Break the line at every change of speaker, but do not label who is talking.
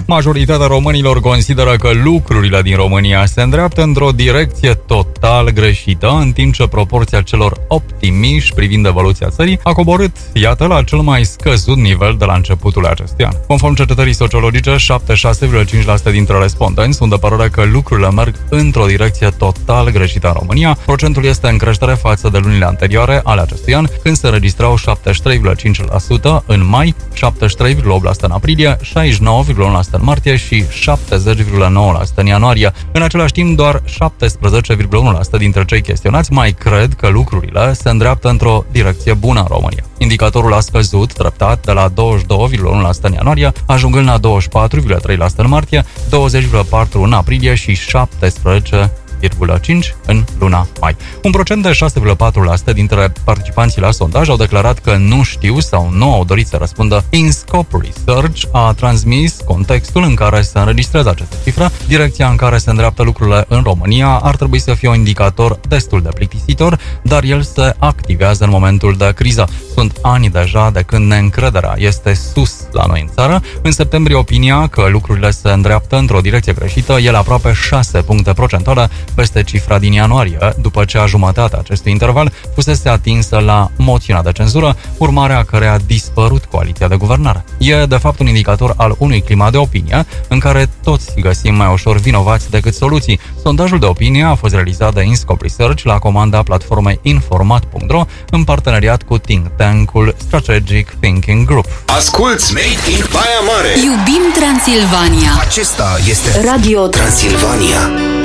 Majoritatea românilor consideră că lucrurile din România se îndreaptă într-o direcție total greșită, în timp ce proporția celor optimiști privind evoluția țării a coborât, iată, la cel mai scăzut nivel de la începutul acestui an. Conform cercetării sociologice, 76,5% dintre respondenți sunt de părere că lucrurile merg într-o direcție total greșită în România. Procentul este în creștere față de lunile anterioare ale acestui an, când se înregistrau 73,5% în mai, 73,8% în aprilie, 69,1% în martie și 70,9% în ianuarie. În același timp, doar 17,1% dintre cei chestionați mai cred că lucrurile se îndreaptă într-o direcție bună în România. Indicatorul a scăzut treptat de la 22,1% în ianuarie, ajungând la 24,3% în martie, 20,4% în aprilie și 17,5% în luna mai. Un procent de 6,4% dintre participanții la sondaj au declarat că nu știu sau nu au dorit să răspundă. InScope Research a transmis contextul în care se înregistrează aceste cifre. Direcția în care se îndreaptă lucrurile în România ar trebui să fie un indicator destul de plictisitor, dar el se activează în momentul de criză. Sunt ani deja de când neîncrederea este sus la noi în țară. În septembrie, opinia că lucrurile se îndreaptă într-o direcție greșită e la aproape 6 puncte procentuale peste cifra din ianuarie, după ce a jumătatea acestui interval fusese atinsă la moțiunea de cenzură, urmarea a căreia a dispărut coaliția de guvernare. E, de fapt, un indicator al unui climat de opinie în care toți găsim mai ușor vinovați decât soluții. Sondajul de opinie a fost realizat de InScope Research la comanda platformei Informat.ro în parteneriat cu think tank-ul Strategic Thinking Group.
Asculți Made in Baia Mare!
Iubim Transilvania!
Acesta este Radio Transilvania.